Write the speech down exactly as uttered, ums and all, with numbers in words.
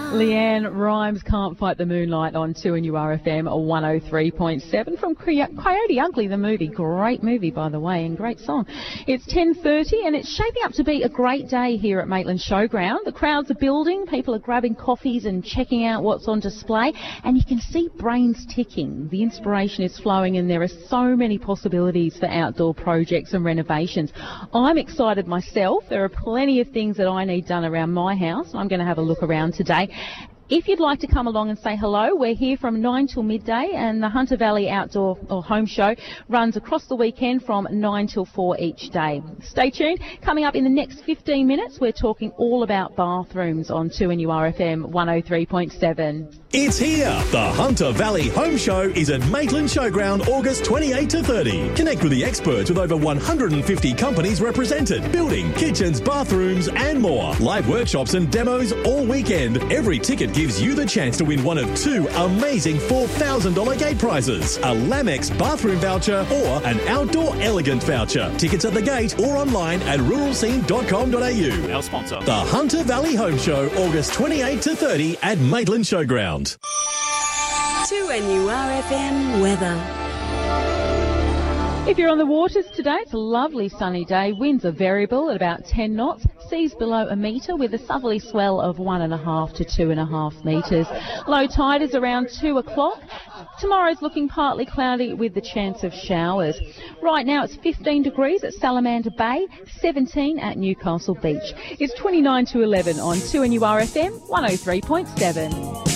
Leanne Rhymes, Can't Fight the Moonlight on two N U R F M one oh three point seven from Coyote Ugly, the movie. Great movie, by the way, and great song. It's ten thirty and it's shaping up to be a great day here at Maitland Showground. The crowds are building, people are grabbing coffees and checking out what's on display, and you can see brains ticking. The inspiration is flowing and there are so many possibilities for outdoor projects and renovations. I'm excited myself. There are plenty of things that I need done around my house. I'm going to have a look around today. If you'd like to come along and say hello, we're here from nine till midday, and the Hunter Valley Outdoor or Home Show runs across the weekend from nine till four each day. Stay tuned. Coming up in the next fifteen minutes, we're talking all about bathrooms on two N U R F M one oh three point seven. It's here. The Hunter Valley Home Show is at Maitland Showground August twenty-eighth to thirtieth. Connect with the experts with over one hundred fifty companies represented. Building, kitchens, bathrooms and more. Live workshops and demos all weekend. Every ticket gives you the chance to win one of two amazing four thousand dollars gate prizes. A Lamex bathroom voucher or an Outdoor Elegant voucher. Tickets at the gate or online at rural scene dot com dot a u. Our sponsor. The Hunter Valley Home Show August twenty-eighth to thirtieth at Maitland Showground. two N U R F M weather. If you're on the waters today, it's a lovely sunny day. Winds are variable at about ten knots. Seas below a metre with a southerly swell of one and a half to two and a half metres. Low tide is around two o'clock. Tomorrow's looking partly cloudy with the chance of showers. Right now it's fifteen degrees at Salamander Bay, seventeen at Newcastle Beach. It's twenty-nine to eleven on two N U R F M one oh three point seven.